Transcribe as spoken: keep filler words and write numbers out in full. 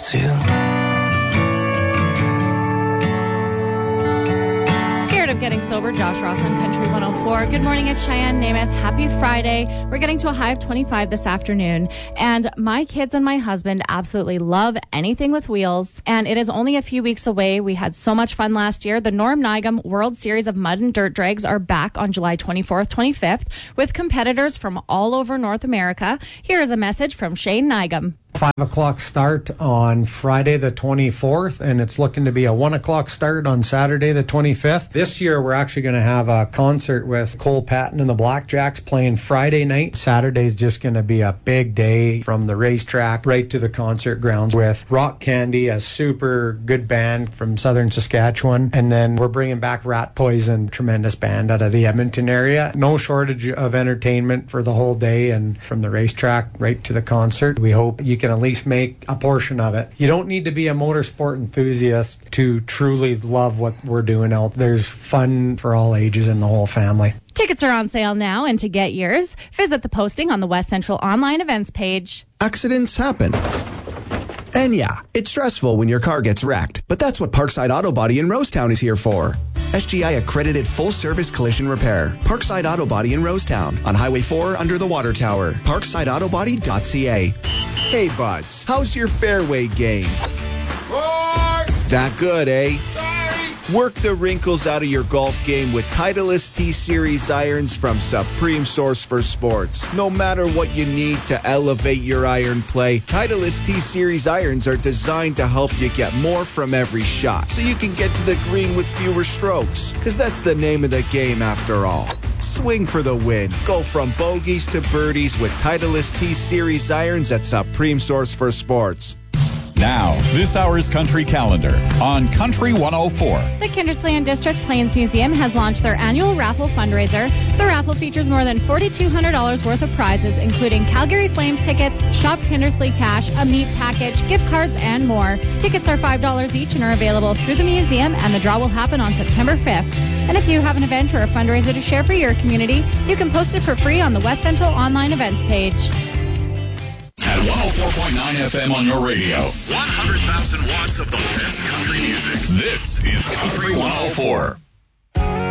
too. Scared of getting sober, Josh Ross on Country one oh four. Good morning, it's Cheyenne Namath. Happy Friday. We're getting to a high of twenty-five this afternoon, and my kids and my husband absolutely love anything with wheels, and it is only a few weeks away. We had so much fun last year. The Norm Nigam World Series of Mud and Dirt Drags are back on July twenty-fourth, twenty-fifth with competitors from all over North America. Here is a message from Shane Nigam. Five o'clock start on Friday the twenty-fourth, and it's looking to be a one o'clock start on Saturday the twenty-fifth. This year we're actually going to have a concert with Cole Patton and the Blackjacks playing Friday night. Saturday's just going to be a big day from the racetrack right to the concert grounds with Rock Candy, a super good band from southern Saskatchewan, and then we're bringing back Rat Poison, tremendous band out of the Edmonton area. No shortage of entertainment for the whole day, and from the racetrack right to the concert. We hope you can at least make a portion of it. You don't need to be a motorsport enthusiast to truly love what we're doing out. There's fun for all ages in the whole family. Tickets are on sale now, and to get yours, visit the posting on the West Central online events page. Accidents happen. And yeah, it's stressful when your car gets wrecked, but that's what Parkside Auto Body in Rosetown is here for. S G I accredited full-service collision repair. Parkside Auto Body in Rosetown on Highway four under the water tower. parkside auto body dot c a. Hey, buds, how's your fairway game? Four. That good, eh? Sorry. Work the wrinkles out of your golf game with Titleist T-Series irons from Supreme Source for Sports. No matter what you need to elevate your iron play, Titleist T-Series irons are designed to help you get more from every shot, so you can get to the green with fewer strokes. Because that's the name of the game after all. Swing for the win. Go from bogeys to birdies with Titleist T-Series irons at Supreme Source for Sports. Now, this hour's Country Calendar on Country one oh four. The Kindersley District Plains Museum has launched their annual raffle fundraiser. The raffle features more than four thousand two hundred dollars worth of prizes, including Calgary Flames tickets, Shop Kindersley cash, a meat package, gift cards, and more. Tickets are five dollars each and are available through the museum, and the draw will happen on September fifth. And if you have an event or a fundraiser to share for your community, you can post it for free on the West Central online events page. At one oh four point nine F M on your radio. one hundred thousand watts of the best country music. This is Country one oh four.